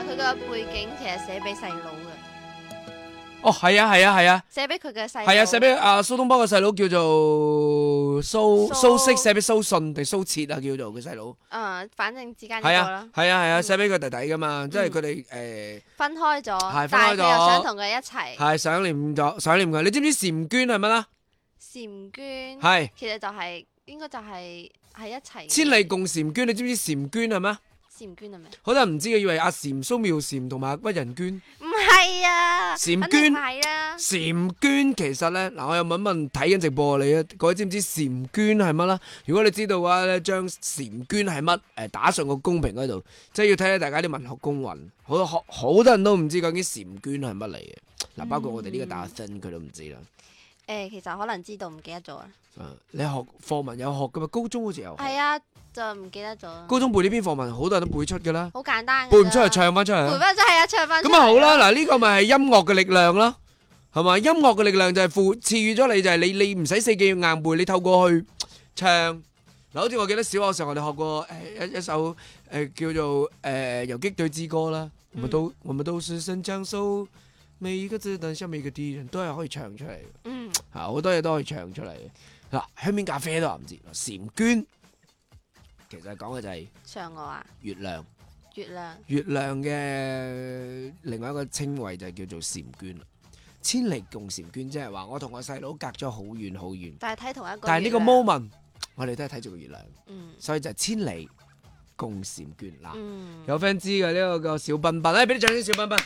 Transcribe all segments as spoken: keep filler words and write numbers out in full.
佢個背景其實寫俾細佬嘅， 哦，係啊，係啊，係啊， 寫俾佢嘅細係啊，寫俾阿蘇東坡嘅細佬叫做蘇蘇軾，寫俾蘇信定蘇轍啊，叫做佢細佬。 誒，反正之間一個係啦啊，。係啊，係啊，寫俾佢弟弟噶嘛，即係佢哋誒分開咗， 係分開咗但係佢又想同佢一齊。 係想念咗想念佢。你知唔知嬋娟係乜啦？ 嬋娟係其實就係應該就係喺一齊嘅。 千里共嬋娟，你知唔知嬋娟係咩？ 嬋娟係咪？ 好多人唔知嘅，以為阿嬋蘇妙嬋同埋屈人娟。 唔係啊， 嬋肯定娟唔係啦。 嬋娟其實咧，嗱，我又問一問睇緊直播你啊，各位知唔知嬋娟係乜啦？如果你知道嘅話咧，將嬋娟係乜誒打上個公屏嗰度，即係要睇睇大家啲文學公允。好多學好多人都唔知究竟嬋娟係乜嚟嘅。嗱，包括我哋呢個大學生佢都唔知啦。 誒，其實可能知道，唔記得咗啦。 啊，你學課文有學噶嘛？高中好似有學。 係啊，就唔記得咗啦。 高中背呢篇課文，好多人都背出噶啦。 好簡單㗎啫。 背唔出嚟唱翻出嚟啊。 背翻真係啊，唱翻。 咁啊好啦，嗱呢個咪係音樂嘅力量咯，係嘛？音樂嘅力量就係賦賜予咗你，就係你你唔使死記硬背，你透過去唱。嗱，好似我記得小學時候我哋學過誒一一首誒叫做誒《游擊隊之歌》啦，我們都我們都是神槍手，每一個子彈消滅一個敵人，都係可以唱出嚟嘅。 嗯。 嚇，好多嘢都可以唱出嚟嘅。嗱，香檳咖啡都話唔知，嬋娟其實講嘅就係嫦娥啊， 月亮。 月亮。 月亮嘅另外一個稱謂就叫做嬋娟。千里共嬋娟，即係話我同我細佬隔咗好遠好遠， 但係睇同一個月亮。 但係呢個 moment 我哋都係睇住個月亮， 嗯。 所以就係千里共嬋娟嗱。 嗯。 有 friend 知嘅呢個個小彬彬，誒俾啲掌聲小彬彬。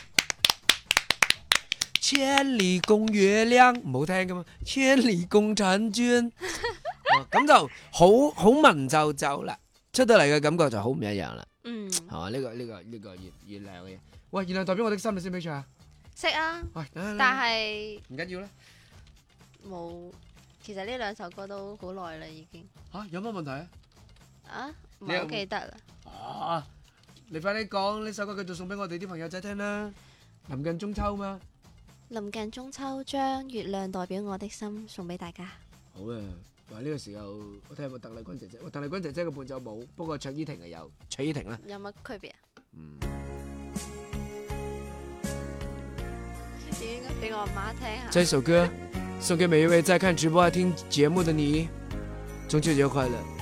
千里共月亮，唔好聽噶嘛，千里共嬋娟，咁就好好文縐縐啦，出到嚟嘅感覺就好唔一樣啦。 嗯。 係嘛？呢個呢個呢個月月亮嘅嘢，喂，月亮代表我的心，你識唔識唱啊？ 識啊。 喂， 但係唔緊要啦。 冇，其實呢兩首歌都好耐啦，已經。 嚇，有乜問題啊？ 啊，唔係好記得啦。 啊，你快啲講呢首歌，繼續送俾我哋啲朋友仔聽啦。臨近中秋嘛。 臨近中秋，將月亮代表我的心送俾大家。 好啊，話呢個時候我睇下有冇鄧麗君姐姐，喂，鄧麗君姐姐嘅伴奏冇，不過卓依婷係有，卓依婷啦。 有乜區別啊？ 嗯。 應該俾我阿媽聽下。 這首歌送給每一位在看直播還聽節目的你，中秋節快樂。